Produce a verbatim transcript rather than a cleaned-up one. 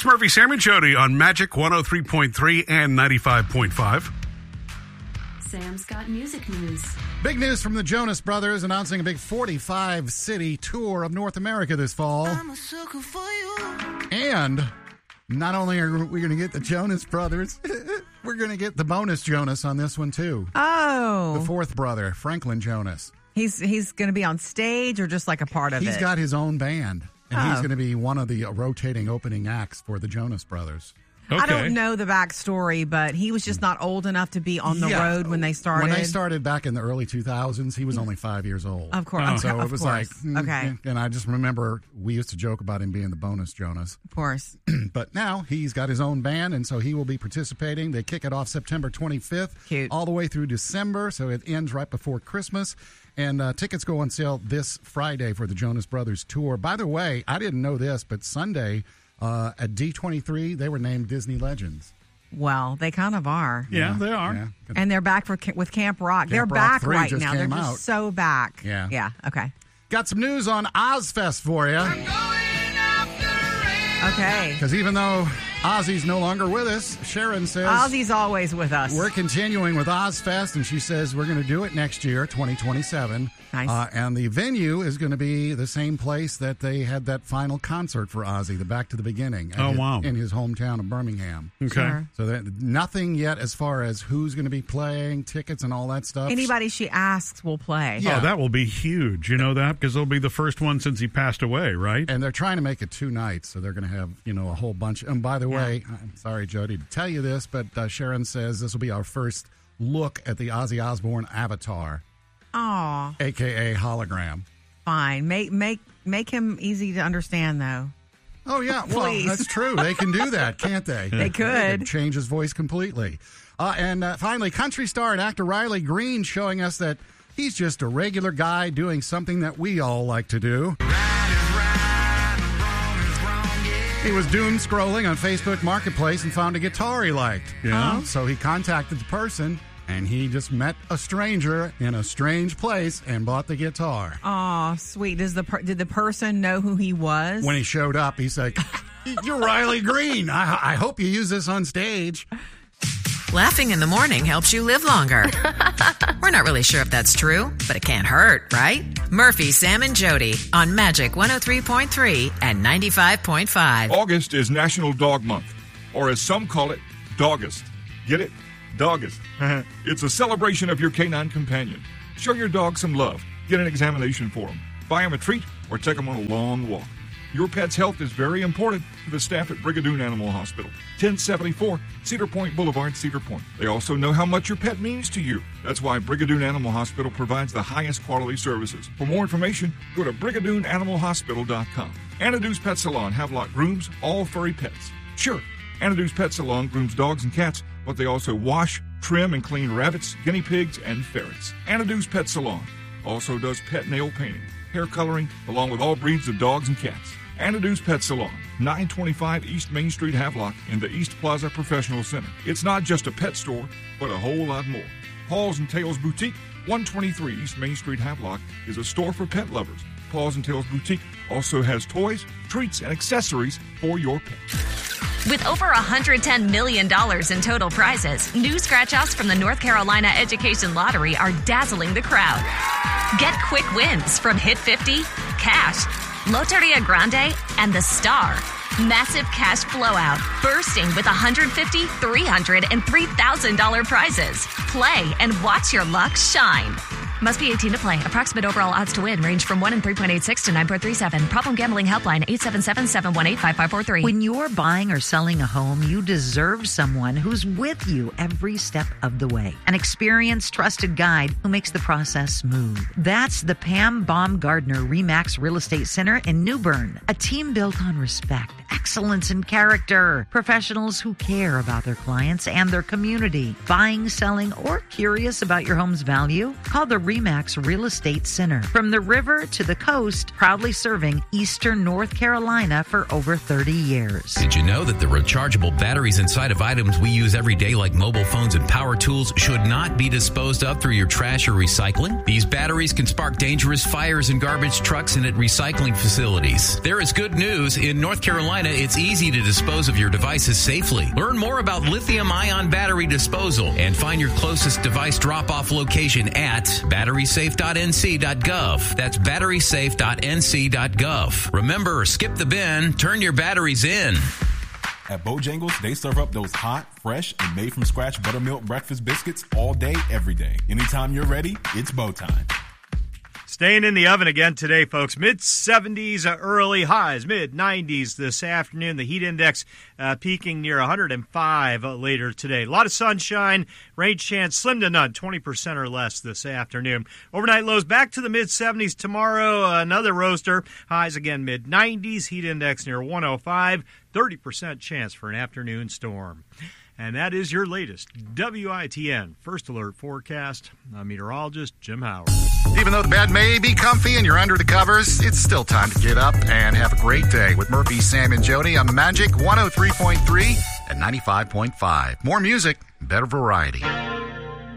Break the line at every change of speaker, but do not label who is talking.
It's Murphy, Sam, and Jody on Magic one oh three point three and ninety-five point five.
Sam's got music news.
Big news from the Jonas Brothers announcing a big forty-five city tour of North America this fall.
I'm a sucker for you.
And not only are we going to get the Jonas Brothers, we're going to get the bonus Jonas on this one, too.
Oh.
The fourth brother, Franklin Jonas.
He's he's going to be on stage or just like a part of
He's
it?
He's got his own band, and
oh.
he's going to be one of the rotating opening acts for the Jonas Brothers.
Okay. I don't know the backstory, but he was just not old enough to be on the
yeah.
road when they started.
When they started back in the early two thousands, he was only five years old.
Of course.
Oh. So
of
it was
course.
like, mm,
okay.
And I just remember we used to joke about him being the bonus Jonas.
Of course.
But now he's got his own band, and so he will be participating. They kick it off September twenty-fifth.
Cute.
All the way through December, so it ends right before Christmas. And uh, tickets go on sale this Friday for the Jonas Brothers tour. By the way, I didn't know this, but Sunday uh, at D twenty-three, they were named Disney Legends.
Well, they kind of are.
Yeah, yeah they are.
Yeah.
And they're back for with Camp Rock.
Camp
they're
Rock
back
three
right
just
now.
Came
They're
out.
just so back.
Yeah.
Yeah, okay.
Got some news on Ozfest for you.
Okay.
Because even though Ozzy's no longer with us, Sharon says...
Ozzy's always with us.
We're continuing with Ozfest, and she says we're going to do it next year, twenty twenty-seven.
Nice.
Uh, and the venue is going to be the same place that they had that final concert for Ozzy, the Back to the Beginning.
Oh,
his,
wow.
In his hometown of Birmingham.
Okay.
Sure.
So that, nothing yet as far as who's going to be playing, tickets, and all that stuff.
Anybody she asks will play.
Yeah.
Oh, that will be huge. You know that? Because it'll be the first one since he passed away, right?
And they're trying to make it two nights, so they're going to have, you know, a whole bunch. And by the
Yeah.
way, I'm sorry, Jody, to tell you this, but uh, Sharon says this will be our first look at the Ozzy Osbourne avatar,
Aw,
a k a hologram.
fine. Make make make him easy to understand, though.
Oh, yeah. Well,
Please.
that's true. They can do that, can't they?
They could.
They could change his voice completely. Uh, and uh, finally, country star and actor Riley Green showing us that he's just a regular guy doing something that we all like to do. He was doom scrolling on Facebook Marketplace and found a guitar he liked.
Yeah.
So he contacted the person, and he just met a stranger in a strange place and bought the guitar.
Aw, sweet. Does the per- did the person know who he was?
When he showed up, he's like, "You're Riley Green. I, I hope you use this on stage."
Laughing in the morning helps you live longer. We're not really sure if that's true, but it can't hurt, right? Murphy, Sam, and Jody on Magic one oh three point three and ninety-five point five.
August is National Dog Month, or as some call it, Dogust. Get it? Dogust. It's a celebration of your canine companion. Show your dog some love. Get an examination for him. Buy him a treat or take him on a long walk. Your pet's health is very important to the staff at Brigadoon Animal Hospital, ten seventy-four Cedar Point Boulevard, Cedar Point. They also know how much your pet means to you. That's why Brigadoon Animal Hospital provides the highest quality services. For more information, go to brigadoon animal hospital dot com. Anadu's Pet Salon, Havelock grooms all furry pets. Sure, Anadu's Pet Salon grooms dogs and cats, but they also wash, trim, and clean rabbits, guinea pigs, and ferrets. Anadu's Pet Salon also does pet nail painting, hair coloring, along with all breeds of dogs and cats. Anadu's Pet Salon, nine twenty-five East Main Street, Havelock, in the East Plaza Professional Center. It's not just a pet store, but a whole lot more. Paws and Tails Boutique, one twenty-three East Main Street, Havelock, is a store for pet lovers. Paws and Tails Boutique also has toys, treats, and accessories for your pet.
With over one hundred ten million dollars in total prizes, new scratch-offs from the North Carolina Education Lottery are dazzling the crowd. Get quick wins from Hit fifty, Cash, Loteria Grande, and The Star. Massive cash blowout, bursting with one hundred fifty thousand dollars, three hundred dollars, and three thousand dollars prizes. Play and watch your luck shine. Must be eighteen to play. Approximate overall odds to win range from one in three point eight six to nine point three seven. Problem gambling helpline eight seven seven, seven one eight, five five four three.
When you're buying or selling a home, you deserve someone who's with you every step of the way. An experienced, trusted guide who makes the process smooth. That's the Pam Baumgardner RE/MAX Real Estate Center in New Bern. A team built on respect, excellence, and character. Professionals who care about their clients and their community. Buying, selling, or curious about your home's value? Call the RE/MAX Real Estate Center. From the river to the coast, proudly serving Eastern North Carolina for over thirty years.
Did you know that the rechargeable batteries inside of items we use every day like mobile phones and power tools should not be disposed of through your trash or recycling? These batteries can spark dangerous fires in garbage trucks and at recycling facilities. There is good news. In North Carolina, Carolina, it's easy to dispose of your devices safely. Learn more about lithium-ion battery disposal and find your closest device drop-off location at battery safe dot n c dot gov. That's battery safe dot n c dot gov. Remember, skip the bin, turn your batteries in.
At Bojangles, they serve up those hot, fresh, and made-from-scratch buttermilk breakfast biscuits all day, every day. Anytime you're ready, it's Bo time.
Staying in the oven again today, folks. mid seventies early highs, mid nineties this afternoon. The heat index uh, peaking near one hundred five later today. A lot of sunshine, rain chance slim to none, twenty percent or less this afternoon. Overnight lows back to the mid seventies tomorrow. Another roaster. Highs again mid nineties. Heat index near one oh five. thirty percent chance for an afternoon storm. And that is your latest W I T N First Alert forecast. I'm meteorologist Jim Howard.
Even though the bed may be comfy and you're under the covers, it's still time to get up and have a great day with Murphy, Sam, and Jody on Magic one oh three point three and ninety-five point five. More music, better variety.